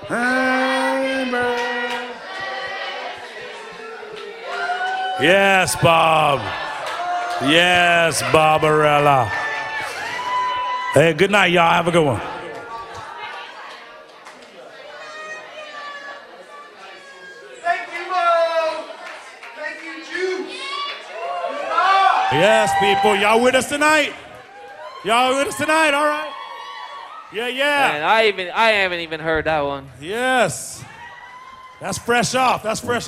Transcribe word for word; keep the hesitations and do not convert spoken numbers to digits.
Happy birthday. Yes, Bob. Yes, Barbarella. Hey, good night, y'all. Have a good one. Thank you, Mo. Thank you, Juice. Yes, people. Y'all with us tonight? Y'all with us tonight? All right. Yeah, yeah. Man, I even I haven't even heard that one. Yes. That's fresh off. That's fresh